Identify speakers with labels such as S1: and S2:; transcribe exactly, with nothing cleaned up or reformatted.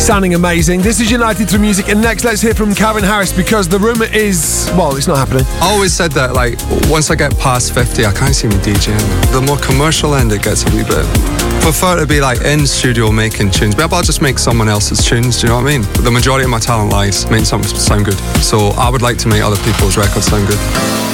S1: sounding amazing. This is United Through Music, and next let's hear from Calvin Harris, because the rumour is, well, it's not happening.
S2: I always said that, like, once I get past fifty, I can't see me DJing. The more commercial end, it gets a wee bit. Prefer to be like in studio making tunes. Maybe I'll just make someone else's tunes, do you know what I mean? But the majority of my talent lies making something sound good. So I would like to make other people's records sound good.